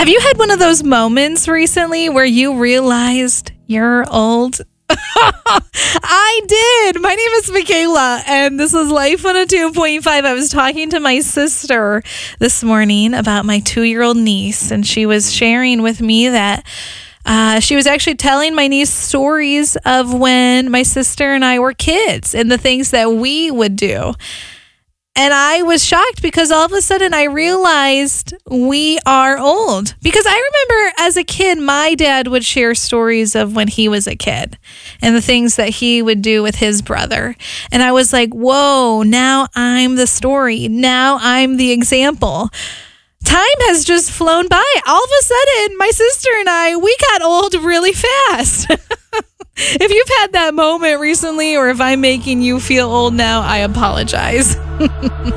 Have you had one of those moments recently where you realized you're old? I did. My name is Michaela, and this is Life 102.5. I was talking to my sister this morning about my 2-year-old niece, and she was sharing with me that she was actually telling my niece stories of when my sister and I were kids and the things that we would do. And I was shocked because all of a sudden I realized we are old. Because I remember as a kid, my dad would share stories of when he was a kid and the things that he would do with his brother. And I was like, whoa, now I'm the story. Now I'm the example. Time has just flown by. All of a sudden, my sister and I, we got old really fast. If you've had that moment recently, or if I'm making you feel old now, I apologize.